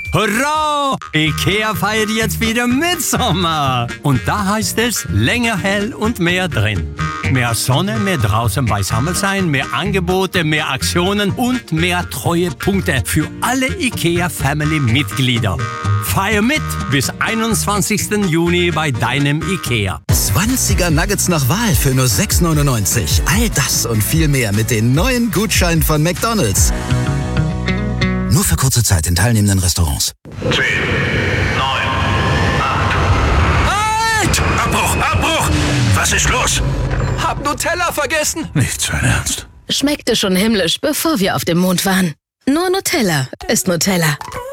Hurra! IKEA feiert jetzt wieder Mitsommer. Und da heißt es, länger hell und mehr drin. Mehr Sonne, mehr draußen beisammen sein, mehr Angebote, mehr Aktionen und mehr Treuepunkte für alle IKEA-Family-Mitglieder. Feier mit bis 21. Juni bei deinem IKEA. 20er Nuggets nach Wahl für nur 6,99. All das und viel mehr mit den neuen Gutscheinen von McDonald's. Nur für kurze Zeit in teilnehmenden Restaurants. 10, 9, 8. Halt! Abbruch! Was ist los? Hab Nutella vergessen. Nicht sein Ernst. Schmeckte schon himmlisch, bevor wir auf dem Mond waren. Nur Nutella ist Nutella.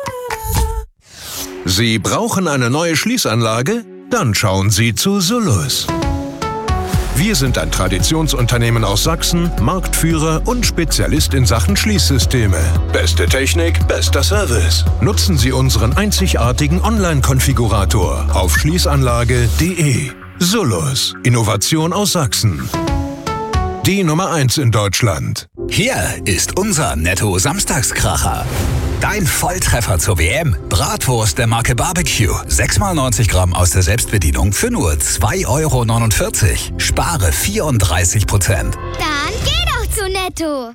Sie brauchen eine neue Schließanlage? Dann schauen Sie zu Solus. Wir sind ein Traditionsunternehmen aus Sachsen, Marktführer und Spezialist in Sachen Schließsysteme. Beste Technik, bester Service. Nutzen Sie unseren einzigartigen Online-Konfigurator auf schließanlage.de. Solus, Innovation aus Sachsen. Die Nummer 1 in Deutschland. Hier ist unser Netto-Samstagskracher. Dein Volltreffer zur WM. Bratwurst der Marke Barbecue. 6x90 Gramm aus der Selbstbedienung für nur 2,49 €. Spare 34%. Dann geh doch zu Netto.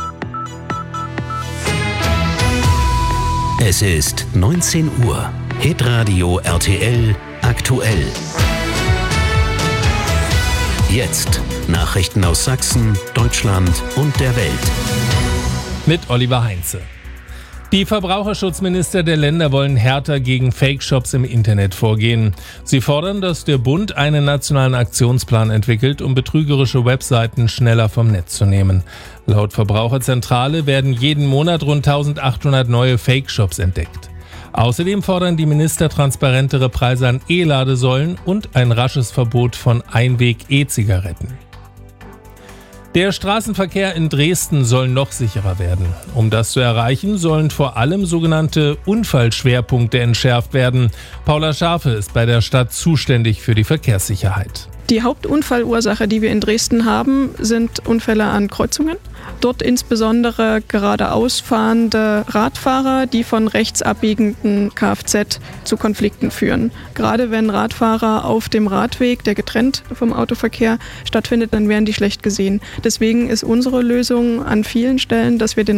Es ist 19 Uhr. Hitradio RTL aktuell. Jetzt Nachrichten aus Sachsen, Deutschland und der Welt. Mit Oliver Heinze. Die Verbraucherschutzminister der Länder wollen härter gegen Fake-Shops im Internet vorgehen. Sie fordern, dass der Bund einen nationalen Aktionsplan entwickelt, um betrügerische Webseiten schneller vom Netz zu nehmen. Laut Verbraucherzentrale werden jeden Monat rund 1800 neue Fake-Shops entdeckt. Außerdem fordern die Minister transparentere Preise an E-Ladesäulen und ein rasches Verbot von Einweg-E-Zigaretten. Der Straßenverkehr in Dresden soll noch sicherer werden. Um das zu erreichen, sollen vor allem sogenannte Unfallschwerpunkte entschärft werden. Paula Schafe ist bei der Stadt zuständig für die Verkehrssicherheit. Die Hauptunfallursache, die wir in Dresden haben, sind Unfälle an Kreuzungen. Dort insbesondere geradeaus fahrende Radfahrer, die von rechts abbiegenden Kfz zu Konflikten führen. Gerade wenn Radfahrer auf dem Radweg, der getrennt vom Autoverkehr stattfindet, dann werden die schlecht gesehen. Deswegen ist unsere Lösung an vielen Stellen, dass wir den